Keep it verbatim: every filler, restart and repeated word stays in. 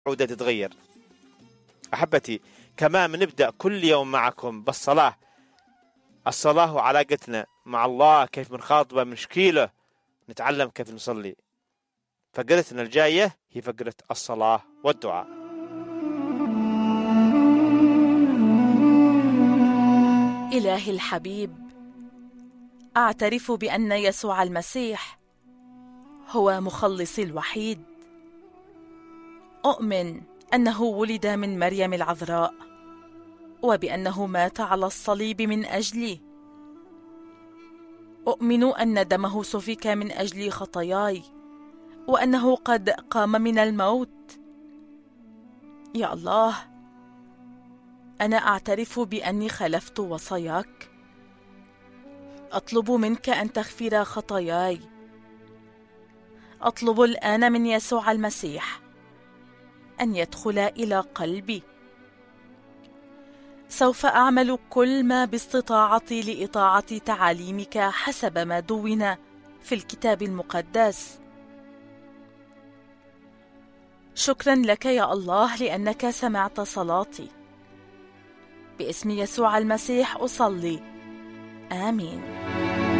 عودة تتغير. أحبتي، كمان بنبدأ كل يوم معكم بالصلاة. الصلاة وعلاقتنا مع الله، كيف بنخاطبه، مشكيله، نتعلم كيف نصلي. فقرتنا الجاية هي فقرة الصلاة والدعاء. إلهي الحبيب، أعترف بأن يسوع المسيح هو مخلصي الوحيد. أؤمن أنه ولد من مريم العذراء، وبأنه مات على الصليب من أجلي. أؤمن أن دمه سفك من أجل خطاياي، وأنه قد قام من الموت. يا الله، أنا أعترف بأني خالفت وصاياك. أطلب منك أن تغفر خطاياي. أطلب الآن من يسوع المسيح أن يدخل إلى قلبي. سوف أعمل كل ما باستطاعتي لإطاعة تعاليمك حسب ما دون في الكتاب المقدس. شكرا لك يا الله لأنك سمعت صلاتي. باسم يسوع المسيح أصلي، آمين.